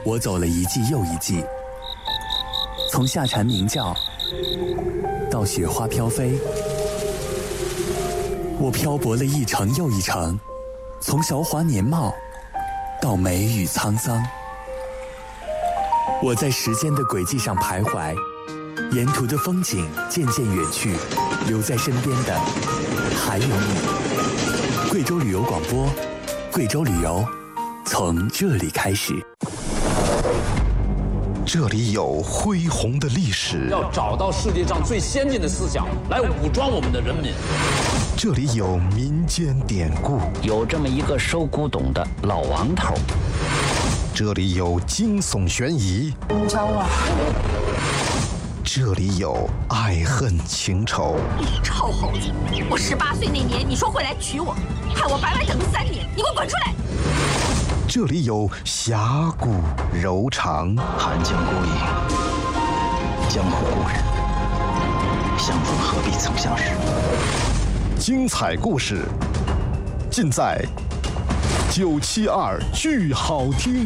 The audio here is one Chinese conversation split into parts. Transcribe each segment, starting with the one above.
我走了一季又一季，从夏蝉鸣叫到雪花飘飞，我漂泊了一程又一程，从韶华年貌到梅雨沧桑。我在时间的轨迹上徘徊，沿途的风景渐渐远去，留在身边的还有你。贵州旅游广播，贵州旅游从这里开始。 这里有恢宏的历史， 要找到世界上最先进的思想来武装我们的人民。 这里有民间典故， 有这么一个收古董的老王头。 这里有惊悚悬疑， 你找我？ 这里有爱恨情仇。 你臭猴子！我18岁那年你说会来娶我，害我白白等了3年，你给我滚出来！ 这里有侠骨柔肠， 寒江孤影，江湖故人，相逢何必曾相识。 精彩故事尽在972剧好听。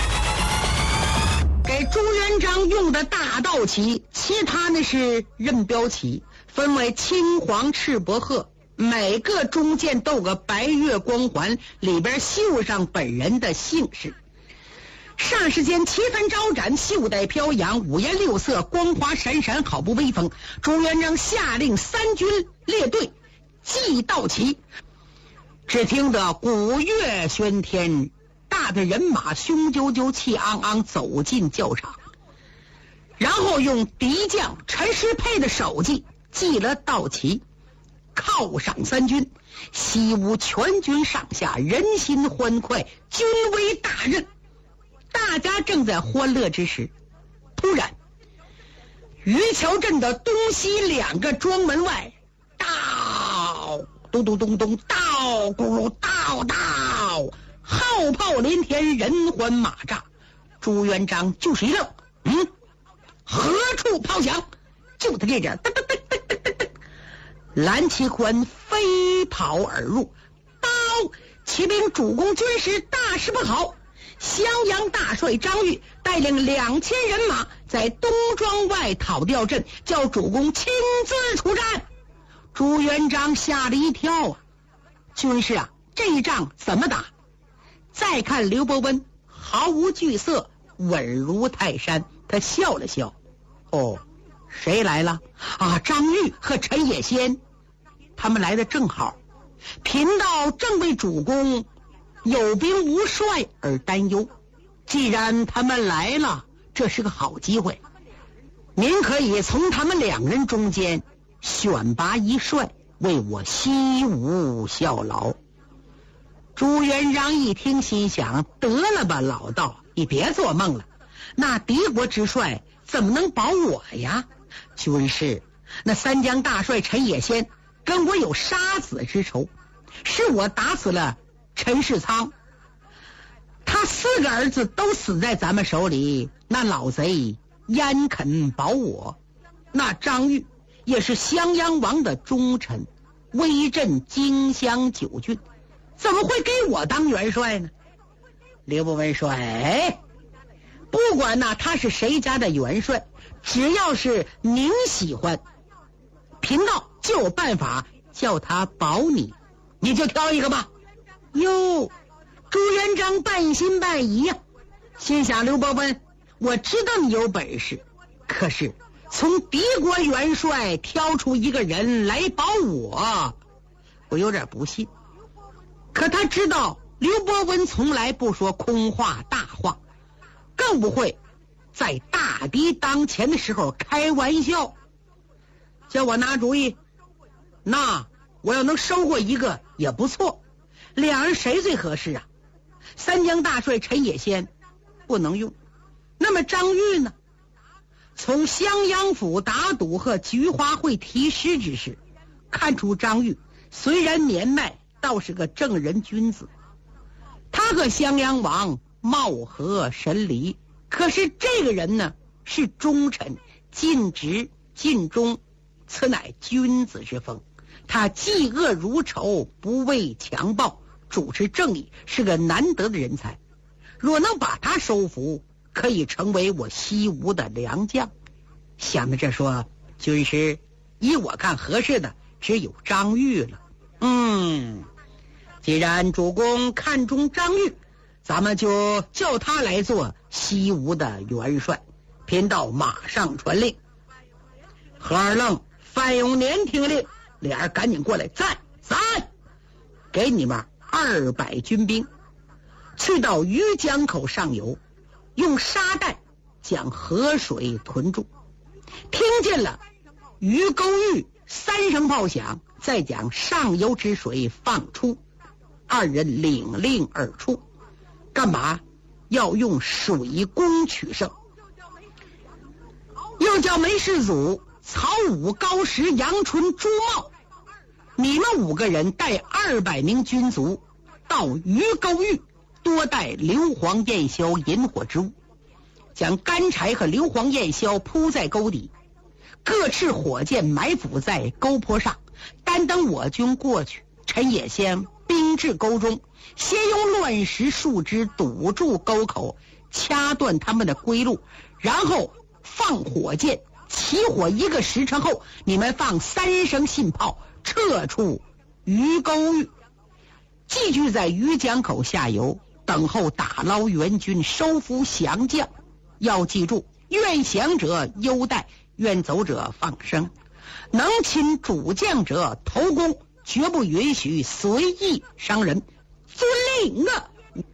给朱元璋用的大道旗，其他呢是任标旗，分为青黄赤白褐，每个中间都有个白月光环，里边绣上本人的姓氏。霎时间旗幡招展，袖带飘扬，五颜六色，光华闪闪，好不威风。朱元璋下令3军列队祭道旗，只听得鼓乐喧天，大的人马雄赳赳气昂昂走进教场，然后用敌将陈师沛的手迹祭了道旗，犒赏3军，西吴全军上下人心欢快，军威大振。大家正在欢乐之时，突然于桥镇的东西2个庄门外，到咚咚咚咚，到咕噜到到，号炮连天，人欢马炸。朱元璋就是一愣，何处炮响？就他这点，噔噔噔噔噔噔噔，蓝旗官飞跑而入，报启禀主公军师，大事不好！襄阳大帅张玉带领2000人马在东庄外讨调镇，叫主公亲自出战。朱元璋吓了一跳啊！军师啊，这一仗怎么打？再看刘伯温毫无惧色，稳如泰山，他笑了笑。哦，谁来了？啊，张玉和陈野先，他们来的正好。贫道正为主公有兵无帅而担忧，既然他们来了，这是个好机会，您可以从他们2人中间选拔一帅，为我西吴效劳。朱元璋一听，心想：得了吧，老道，你别做梦了，那敌国之帅怎么能保我呀？军师，那3江大帅陈野先跟我有杀子之仇，是我打死了陈世仓，他4个儿子都死在咱们手里，那老贼焉肯保我？那张玉也是襄阳王的忠臣，威震荆襄9郡，怎么会给我当元帅呢？刘伯温说：不管他是谁家的元帅，只要是您喜欢，贫道就有办法叫他保你，你就挑一个吧。哟，朱元璋半信半疑呀，心想：刘伯温，我知道你有本事，可是从敌国元帅挑出一个人来保我有点不信。可他知道刘伯温从来不说空话大话，更不会在大敌当前的时候开玩笑。叫我拿主意，那我要能收获一个也不错。2人谁最合适啊？3江大帅陈野先不能用，那么张玉呢？从襄阳府打赌和菊花会题诗之事看出，张玉虽然年迈，倒是个正人君子。他和襄阳王貌合神离，可是这个人呢是忠臣，尽职尽忠，此乃君子之风。他嫉恶如仇，不畏强暴，主持正义，是个难得的人才。若能把他收服， 可以成为我西吴的良将。想到这说，军师，依我看合适的只有张玉了。既然主公看中张玉，咱们就叫他来做西吴的元帅。贫道马上传令。何二愣、范永年听令，俩人赶紧过来，在，给你们200军兵，去到于江口上游，用沙袋将河水屯住。听见了鱼钩玉3声炮响，再将上游之水放出。二人领令而出，干嘛？要用水攻取胜。又叫梅世祖、曹武、高石、杨春、朱茂，你们5个人带200名军卒到鱼钩玉，多带硫磺、焰硝、引火之物，将干柴和硫磺、焰硝铺在沟底，各持火箭埋伏在沟坡上，单等我军过去。陈野先兵至沟中，先用乱石树枝堵住沟口，掐断他们的归路，然后放火箭，起火1个时辰后，你们放3声信炮，撤出鱼钩玉，寄居在鱼江口下游，等候打捞援军，收服降将。要记住，愿降者优待，愿走者放生，能亲主将者投功，绝不允许随意伤人。遵令啊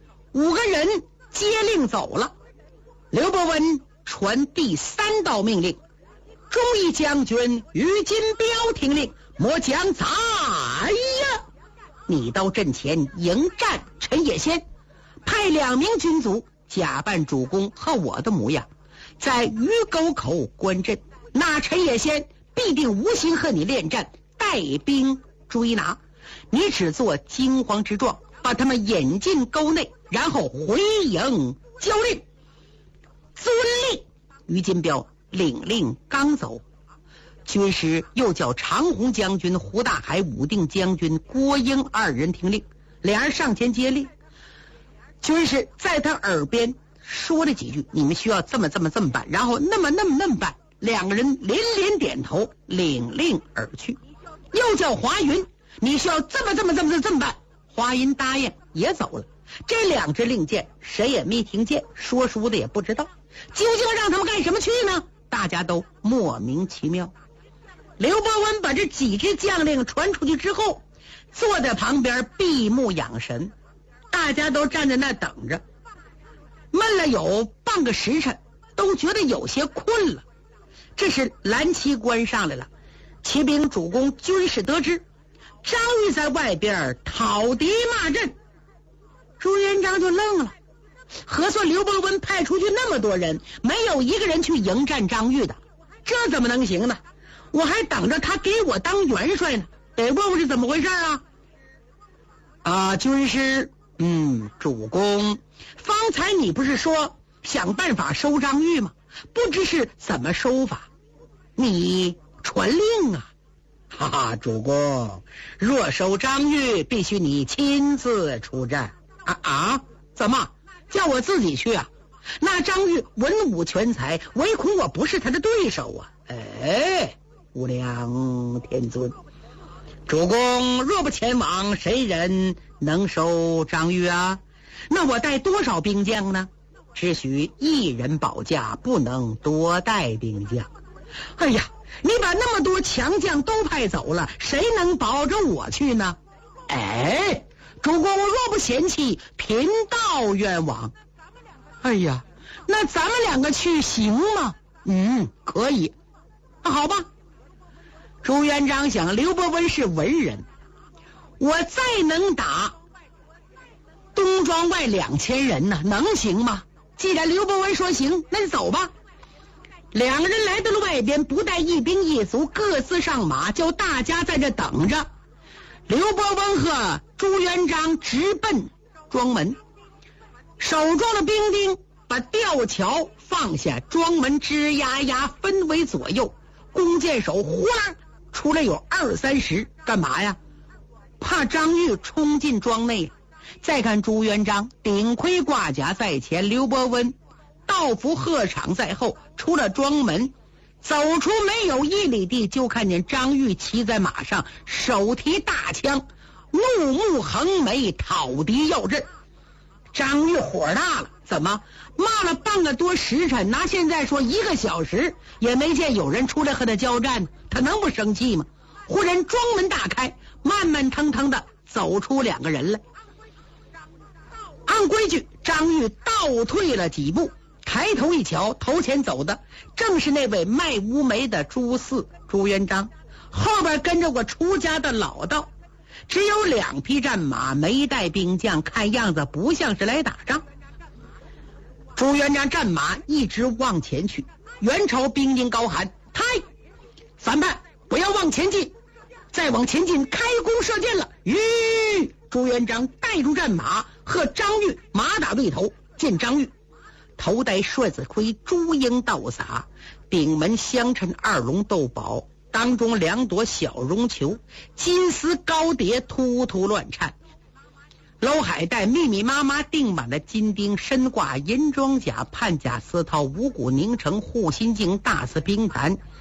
！5个人接令走了。刘伯温传第3道命令，忠义将军于金彪听令，末将在呀！你到阵前迎战陈野先，派2名军卒假扮主公和我的模样，在鱼沟口观阵。那陈野先必定无心和你恋战，带兵追拿，你只做惊慌之状，把他们引进沟内，然后回营交令。遵令。于金彪领令刚走，军师又叫长虹将军胡大海、武定将军郭英2人听令，俩人上前接令。军师在他耳边说了几句，你们需要这么办，然后那么办。2个人连连点头，领令而去。又叫华云，你需要这么办。华云答应也走了。这2支令箭谁也没听见，说书的也不知道，究竟让他们干什么去呢？大家都莫名其妙。刘伯温把这几支将令传出去之后，坐在旁边闭目养神，大家都站在那等着，闷了有半个时辰，都觉得有些困了。这时蓝旗官上来了，启禀主公，军士得知张玉在外边讨敌骂阵。朱元璋就愣了，核算刘伯温派出去那么多人，没有1个人去迎战张玉的，这怎么能行呢？我还等着他给我当元帅呢，得问问是怎么回事啊？军师，主公，方才你不是说想办法收张玉吗？不知是怎么收法，你传令啊。哈哈，主公，若收张玉，必须你亲自出战。怎么叫我自己去啊？那张玉文武全才，唯恐我不是他的对手啊！无量天尊，主公若不前往，谁人能收张玉啊？那我带多少兵将呢？只许1人保驾，不能多带兵将。哎呀，你把那么多强将都派走了，谁能保着我去呢？主公若不嫌弃，贫道愿往。哎呀，那咱们2个去行吗？可以。好吧。朱元璋想，刘伯温是文人，我再能打东庄外2000人呢，能行吗？既然刘伯温说行，那就走吧。2个人来到了外边，不带1兵1卒，各自上马，叫大家在这等着。刘伯温和朱元璋直奔庄门，守庄的兵丁把吊桥放下，庄门吱呀呀分为左右，弓箭手呼啦出来有20-30，干嘛呀？怕张玉冲进庄内。再看朱元璋顶盔挂甲在前，刘伯温道服鹤氅在后，出了庄门，走出没有1里地，就看见张玉骑在马上，手提大枪，怒目横眉，讨敌要阵。张玉火大了，怎么骂了半个多时辰，拿现在说1个小时也没见有人出来和他交战，他能不生气吗？忽然庄门大开，慢慢腾腾的走出2个人来。按规矩，张玉倒退了几步，抬头一瞧，头前走的正是那位卖乌梅的朱四朱元璋，后边跟着个出家的老道，只有2匹战马，没带兵将，看样子不像是来打仗。朱元璋战马一直往前去，元朝兵丁高喊：抬！反叛，不要往前进！再往前进，开弓射箭了！吁！朱元璋带住战马，和张玉马打对头。见张玉头戴帅子盔，朱缨倒洒，顶门相衬2龙斗宝，当中2朵小绒球，金丝高蝶突突乱颤。娄海带密密麻麻钉满了金钉，身挂银装甲，判甲丝绦，五谷凝成护心镜，大似冰坛。